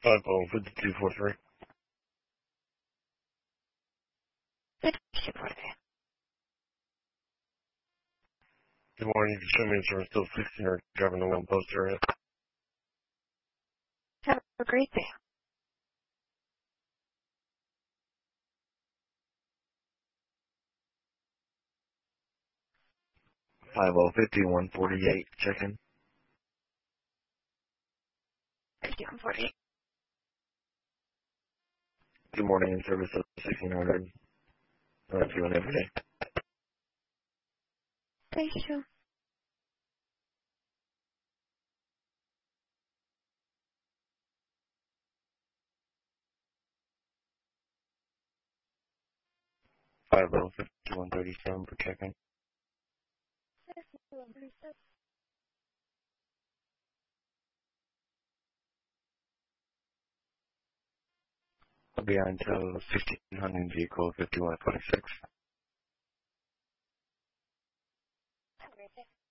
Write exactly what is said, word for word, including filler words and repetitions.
five oh fifty-two forty-three. fifty-two forty-three. Good morning. You can show me insurance still sixteen or driving the one post area. Have a great day. five oh fifty-one forty-eight, check-in. fifty-one forty-eight. Good morning, in service of sixteen hundred. Uh, Q and every day. Thank you. five oh fifty-one thirty-seven for check-in. I'll be on until fifteen hundred vehicle fifty-one twenty-six. Have a great day.